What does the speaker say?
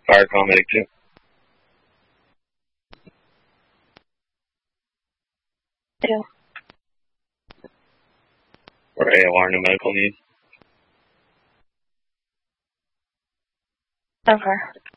Fire call medic 2. Two. For AOR, no medical need. Over.